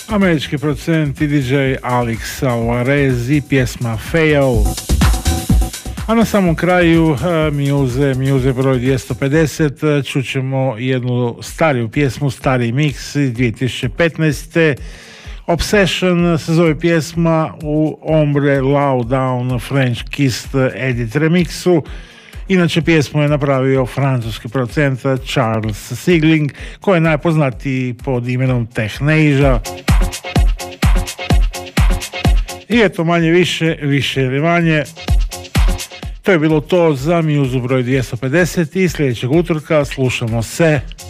Američki producent i DJ Alex Alvarez i pjesma Fail. A na samom kraju Muse broj 250 čućemo jednu stariju pjesmu, stari mix iz 2015. Obsession se zove pjesma u Ombre Low Down French Kissed Edit remixu. Inače pjesmu je napravio francuski producent Charles Sigling, koji je najpoznatiji pod imenom Technasia. I eto, manje više ili manje, to je bilo to za Muse broj 250 i sljedećeg utorka slušamo se